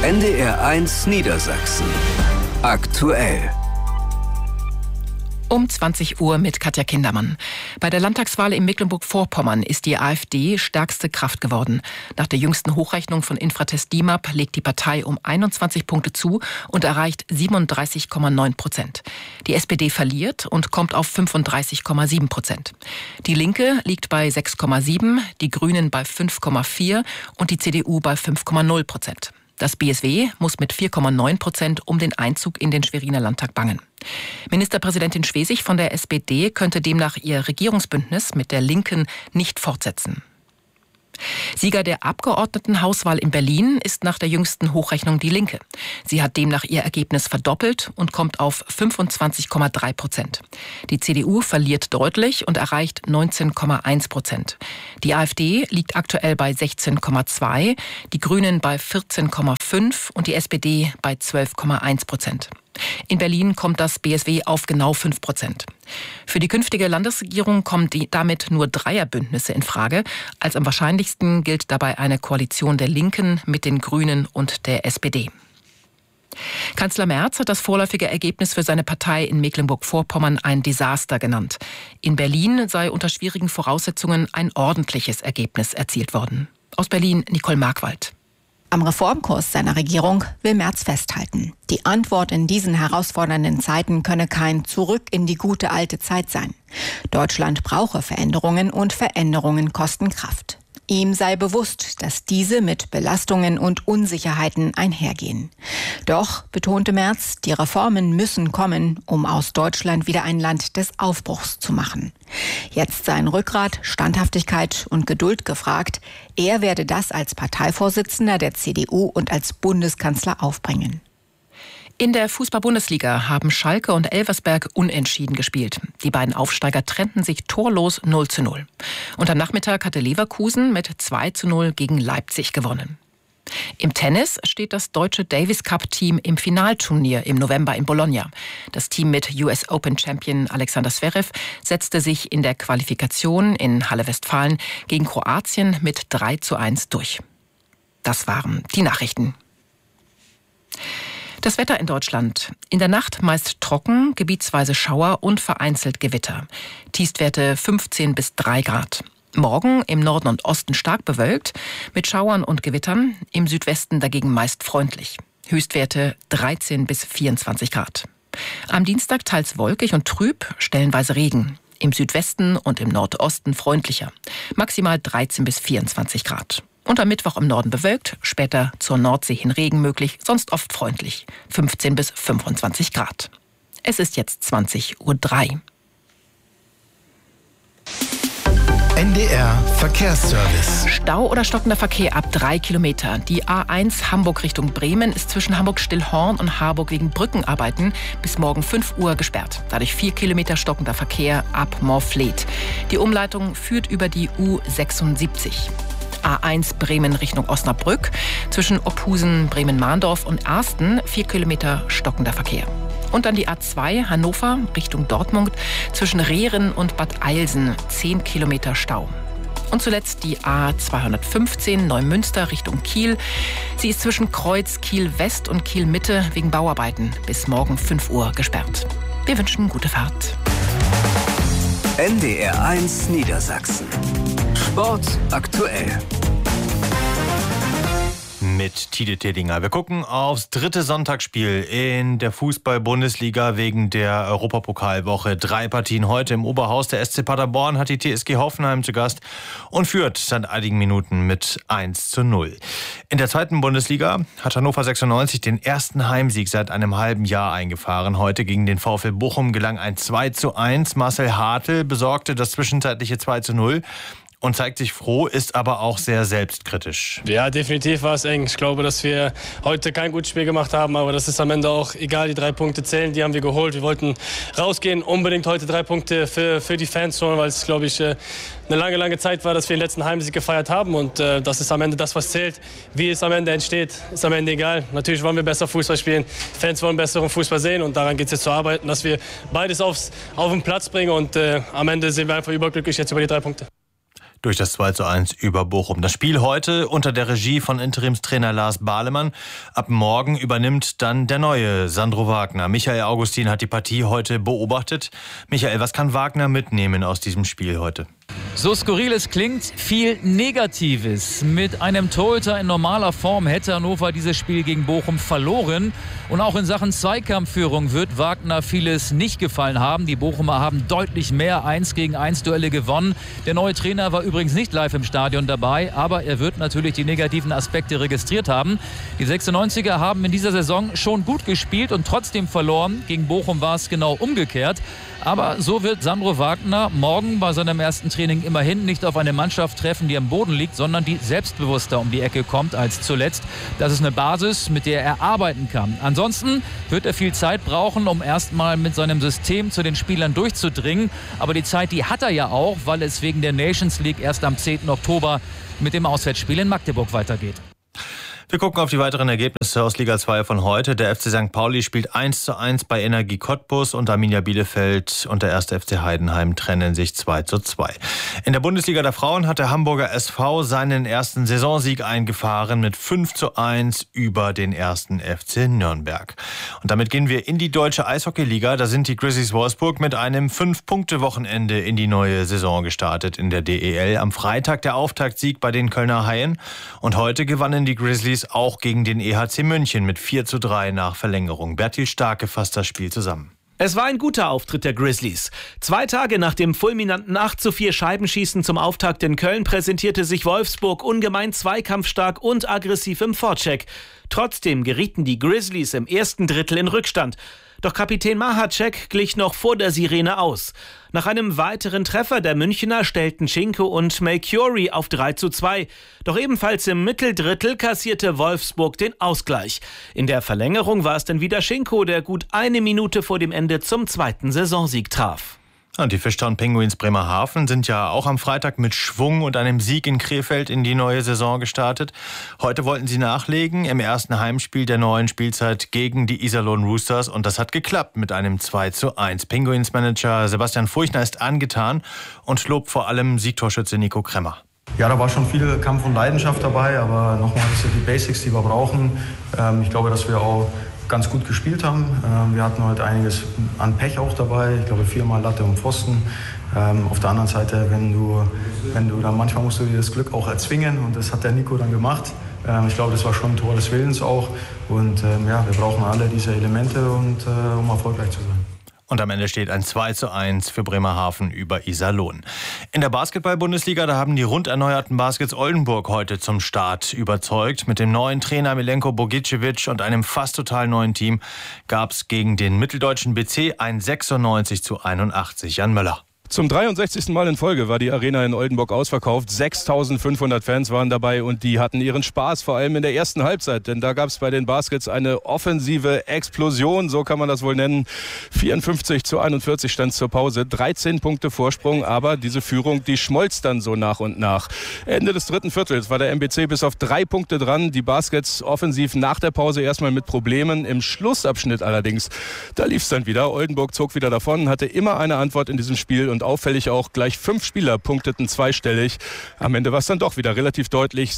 NDR1 Niedersachsen. Aktuell. Um 20 Uhr mit Katja Kindermann. Bei der Landtagswahl in Mecklenburg-Vorpommern ist die AfD stärkste Kraft geworden. Nach der jüngsten Hochrechnung von Infratest DIMAP legt die Partei um 21 Punkte zu und erreicht 37,9%. Die SPD verliert und kommt auf 35,7%. Die Linke liegt bei 6,7%, die Grünen bei 5,4% und die CDU bei 5,0%. Das BSW muss mit 4,9% um den Einzug in den Schweriner Landtag bangen. Ministerpräsidentin Schwesig von der SPD könnte demnach ihr Regierungsbündnis mit der Linken nicht fortsetzen. Sieger der Abgeordnetenhauswahl in Berlin ist nach der jüngsten Hochrechnung die Linke. Sie hat demnach ihr Ergebnis verdoppelt und kommt auf 25,3%. Die CDU verliert deutlich und erreicht 19,1%. Die AfD liegt aktuell bei 16,2%, die Grünen bei 14,5% und die SPD bei 12,1%. In Berlin kommt das BSW auf genau 5%. Für die künftige Landesregierung kommen damit nur Dreierbündnisse in Frage. Als am wahrscheinlichsten gilt dabei eine Koalition der Linken mit den Grünen und der SPD. Kanzler Merz hat das vorläufige Ergebnis für seine Partei in Mecklenburg-Vorpommern ein Desaster genannt. In Berlin sei unter schwierigen Voraussetzungen ein ordentliches Ergebnis erzielt worden. Aus Berlin Nicole Markwald. Am Reformkurs seiner Regierung will Merz festhalten. Die Antwort in diesen herausfordernden Zeiten könne kein Zurück in die gute alte Zeit sein. Deutschland brauche Veränderungen und Veränderungen kosten Kraft. Ihm sei bewusst, dass diese mit Belastungen und Unsicherheiten einhergehen. Doch, betonte Merz, die Reformen müssen kommen, um aus Deutschland wieder ein Land des Aufbruchs zu machen. Jetzt seien Rückgrat, Standhaftigkeit und Geduld gefragt. Er werde das als Parteivorsitzender der CDU und als Bundeskanzler aufbringen. In der Fußball-Bundesliga haben Schalke und Elversberg unentschieden gespielt. Die beiden Aufsteiger trennten sich torlos 0:0. Und am Nachmittag hatte Leverkusen mit 2:0 gegen Leipzig gewonnen. Im Tennis steht das deutsche Davis-Cup-Team im Finalturnier im November in Bologna. Das Team mit US Open-Champion Alexander Zverev setzte sich in der Qualifikation in Halle Westfalen gegen Kroatien mit 3:1 durch. Das waren die Nachrichten. Das Wetter in Deutschland. In der Nacht meist trocken, gebietsweise Schauer und vereinzelt Gewitter. Tiefstwerte 15 bis 3 Grad. Morgen im Norden und Osten stark bewölkt, mit Schauern und Gewittern, im Südwesten dagegen meist freundlich. Höchstwerte 13 bis 24 Grad. Am Dienstag teils wolkig und trüb, stellenweise Regen. Im Südwesten und im Nordosten freundlicher. Maximal 13 bis 24 Grad. Und am Mittwoch im Norden bewölkt, später zur Nordsee hin Regen möglich, sonst oft freundlich. 15 bis 25 Grad. Es ist jetzt 20:03 Uhr. NDR Verkehrsservice. Stau oder stockender Verkehr ab 3 Kilometer. Die A1 Hamburg Richtung Bremen ist zwischen Hamburg-Stillhorn und Harburg wegen Brückenarbeiten bis morgen 5 Uhr gesperrt. Dadurch 4 Kilometer stockender Verkehr ab Morfleet. Die Umleitung führt über die U76. A1 Bremen Richtung Osnabrück. Zwischen Ophusen, Bremen-Mahndorf und Arsten 4 Kilometer stockender Verkehr. Und dann die A2 Hannover Richtung Dortmund. Zwischen Rehren und Bad Eilsen 10 Kilometer Stau. Und zuletzt die A215 Neumünster Richtung Kiel. Sie ist zwischen Kreuz Kiel West und Kiel Mitte wegen Bauarbeiten bis morgen 5 Uhr gesperrt. Wir wünschen gute Fahrt. NDR1 Niedersachsen. Sport aktuell. Mit Tide Tedinger. Wir gucken aufs dritte Sonntagsspiel in der Fußball-Bundesliga wegen der Europapokalwoche. 3 Partien heute im Oberhaus. Der SC Paderborn hat die TSG Hoffenheim zu Gast und führt seit einigen Minuten mit 1:0. In der zweiten Bundesliga hat Hannover 96 den ersten Heimsieg seit einem halben Jahr eingefahren. Heute gegen den VfL Bochum gelang ein 2:1. Marcel Hartl besorgte das zwischenzeitliche 2:0. Und zeigt sich froh, ist aber auch sehr selbstkritisch. Ja, definitiv war es eng. Ich glaube, dass wir heute kein gutes Spiel gemacht haben, aber das ist am Ende auch egal. Die 3 Punkte zählen, die haben wir geholt. Wir wollten rausgehen, unbedingt heute 3 Punkte für die Fans holen, weil es, glaube ich, eine lange Zeit war, dass wir den letzten Heimsieg gefeiert haben. Und das ist am Ende das, was zählt. Wie es am Ende entsteht, ist am Ende egal. Natürlich wollen wir besser Fußball spielen. Die Fans wollen besseren Fußball sehen und daran geht es jetzt zu arbeiten, dass wir beides auf den Platz bringen. Und am Ende sind wir einfach überglücklich jetzt über die 3 Punkte. durch das 2:1 über Bochum. Das Spiel heute unter der Regie von Interimstrainer Lars Bahlemann. Ab morgen übernimmt dann der neue Sandro Wagner. Michael Augustin hat die Partie heute beobachtet. Michael, was kann Wagner mitnehmen aus diesem Spiel heute? So skurril es klingt, viel Negatives. Mit einem Torhüter in normaler Form hätte Hannover dieses Spiel gegen Bochum verloren. Und auch in Sachen Zweikampfführung wird Wagner vieles nicht gefallen haben. Die Bochumer haben deutlich mehr 1-gegen-1 Duelle gewonnen. Der neue Trainer war übrigens nicht live im Stadion dabei, aber er wird natürlich die negativen Aspekte registriert haben. Die 96er haben in dieser Saison schon gut gespielt und trotzdem verloren. Gegen Bochum war es genau umgekehrt. Aber so wird Sandro Wagner morgen bei seinem ersten Training immerhin nicht auf eine Mannschaft treffen, die am Boden liegt, sondern die selbstbewusster um die Ecke kommt als zuletzt. Das ist eine Basis, mit der er arbeiten kann. Ansonsten wird er viel Zeit brauchen, um erstmal mit seinem System zu den Spielern durchzudringen. Aber die Zeit, die hat er ja auch, weil es wegen der Nations League erst am 10. Oktober mit dem Auswärtsspiel in Magdeburg weitergeht. Wir gucken auf die weiteren Ergebnisse aus Liga 2 von heute. Der FC St. Pauli spielt 1:1 bei Energie Cottbus und Arminia Bielefeld und der 1. FC Heidenheim trennen sich 2:2. In der Bundesliga der Frauen hat der Hamburger SV seinen ersten Saisonsieg eingefahren mit 5:1 über den 1. FC Nürnberg. Und damit gehen wir in die deutsche Eishockeyliga. Da sind die Grizzlies Wolfsburg mit einem 5-Punkte-Wochenende in die neue Saison gestartet in der DEL. Am Freitag der Auftaktsieg bei den Kölner Haien und heute gewannen die Grizzlies auch gegen den EHC München mit 4:3 nach Verlängerung. Bertil Starke fasst das Spiel zusammen. Es war ein guter Auftritt der Grizzlies. 2 Tage nach dem fulminanten 8:4 Scheibenschießen zum Auftakt in Köln präsentierte sich Wolfsburg ungemein zweikampfstark und aggressiv im Vorcheck. Trotzdem gerieten die Grizzlies im ersten Drittel in Rückstand. Doch Kapitän Mahacek glich noch vor der Sirene aus. Nach einem weiteren Treffer der Münchner stellten Schinko und Melchiori auf 3:2. Doch ebenfalls im Mitteldrittel kassierte Wolfsburg den Ausgleich. In der Verlängerung war es dann wieder Schinko, der gut 1 Minute vor dem Ende zum 2. Saisonsieg traf. Und die Fischtown Penguins Bremerhaven sind ja auch am Freitag mit Schwung und einem Sieg in Krefeld in die neue Saison gestartet. Heute wollten sie nachlegen im ersten Heimspiel der neuen Spielzeit gegen die Iserlohn Roosters und das hat geklappt mit einem 2:1. Penguins-Manager Sebastian Furchner ist angetan und lobt vor allem Siegtorschütze Nico Kremmer. Ja, da war schon viel Kampf und Leidenschaft dabei, aber nochmal die Basics, die wir brauchen. Ich glaube, dass wir auch ganz gut gespielt haben. Wir hatten heute einiges an Pech auch dabei. Ich glaube 4-mal Latte und Pfosten. Auf der anderen Seite, wenn du dann manchmal musst du dir das Glück auch erzwingen und das hat der Nico dann gemacht. Ich glaube, das war schon ein Tor des Willens auch. Und ja, wir brauchen alle diese Elemente, um erfolgreich zu sein. Und am Ende steht ein 2:1 für Bremerhaven über Iserlohn. In der Basketball-Bundesliga, da haben die rund erneuerten Baskets Oldenburg heute zum Start überzeugt. Mit dem neuen Trainer Milenko Bogicevic und einem fast total neuen Team gab es gegen den mitteldeutschen BC ein 96:81. Jan Möller. Zum 63. Mal in Folge war die Arena in Oldenburg ausverkauft. 6.500 Fans waren dabei und die hatten ihren Spaß, vor allem in der ersten Halbzeit. Denn da gab es bei den Baskets eine offensive Explosion, so kann man das wohl nennen. 54:41 stand zur Pause, 13 Punkte Vorsprung, aber diese Führung, die schmolz dann so nach und nach. Ende des dritten Viertels war der MBC bis auf 3 Punkte dran. Die Baskets offensiv nach der Pause erstmal mit Problemen. Im Schlussabschnitt allerdings, da lief es dann wieder. Oldenburg zog wieder davon, hatte immer eine Antwort in diesem Spiel und auffällig auch gleich 5 Spieler punkteten zweistellig. Am Ende war es dann doch wieder relativ deutlich,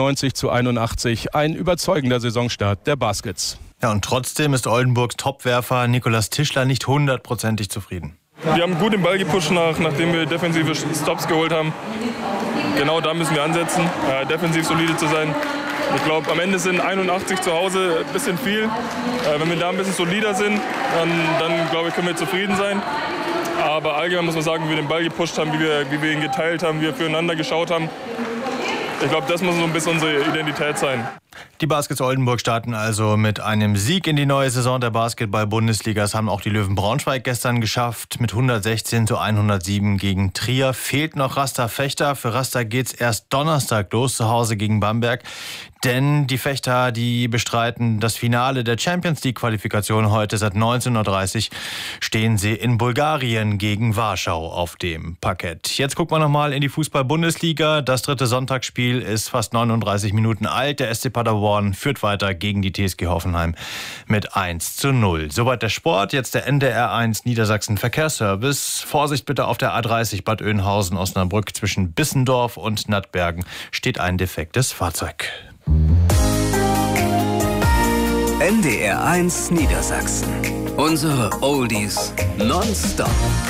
96:81. Ein überzeugender Saisonstart der Baskets. Ja, und trotzdem ist Oldenburgs Topwerfer Nikolaus Tischler nicht 100%ig zufrieden. Wir haben gut den Ball gepusht, nachdem wir defensive Stops geholt haben. Genau da müssen wir ansetzen, defensiv solide zu sein. Ich glaube, am Ende sind 81 zu Hause ein bisschen viel. Wenn wir da ein bisschen solider sind, dann glaube ich, können wir zufrieden sein. Aber allgemein muss man sagen, wie wir den Ball gepusht haben, wie wir ihn geteilt haben, wie wir füreinander geschaut haben. Ich glaube, das muss so ein bisschen unsere Identität sein. Die Baskets Oldenburg starten also mit einem Sieg in die neue Saison der Basketball-Bundesliga. Das haben auch die Löwen Braunschweig gestern geschafft mit 116:107 gegen Trier. Fehlt noch Rasta Fechter. Für Rasta geht's erst Donnerstag los, zu Hause gegen Bamberg. Denn die Fechter, die bestreiten das Finale der Champions-League-Qualifikation heute. Seit 19:30 Uhr stehen sie in Bulgarien gegen Warschau auf dem Parkett. Jetzt gucken wir nochmal in die Fußball-Bundesliga. Das dritte Sonntagsspiel ist fast 39 Minuten alt. Der SC Paderborn führt weiter gegen die TSG Hoffenheim mit 1:0. Soweit der Sport. Jetzt der NDR1 Niedersachsen Verkehrsservice. Vorsicht bitte auf der A30 Bad Oeynhausen-Osnabrück. Zwischen Bissendorf und Nattbergen steht ein defektes Fahrzeug. NDR1 Niedersachsen. Unsere Oldies nonstop.